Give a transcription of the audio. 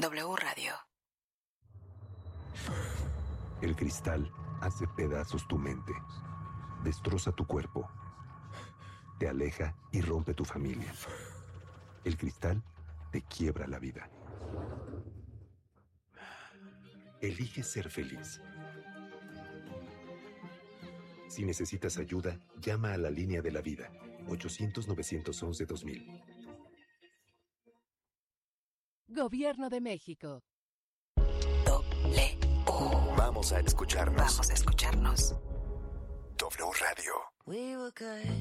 W Radio. El cristal hace pedazos tu mente, destroza tu cuerpo, te aleja y rompe tu familia. El cristal te quiebra la vida. Elige ser feliz. Si necesitas ayuda, llama a la línea de la vida, 800-911-2000. Gobierno de México. W. Vamos a escucharnos. Vamos a escucharnos. W Radio.